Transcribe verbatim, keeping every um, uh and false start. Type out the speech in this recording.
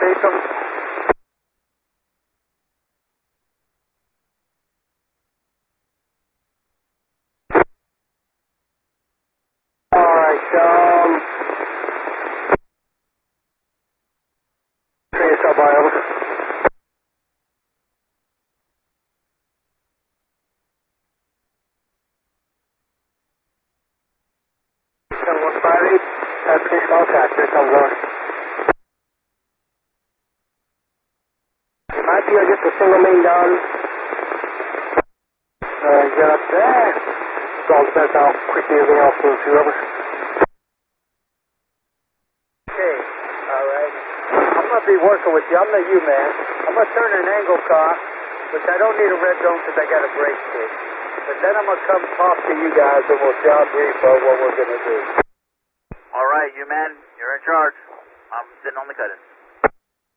release them. All right, um, three sub by over. seven one five eight, transportation all tax, here comes one. I P, I get the single main down. Uh, got that. It all depends how quickly everything else moves through, over. Okay, all right. I'm going to be working with you. I'm the U-man. I'm going to turn an angle car, which I don't need a red zone because I got a brake kit. But then I'm going to come talk to you guys and we'll job brief on what we're going to do. All right, you man, you're in charge. I'm sitting on the cut-in.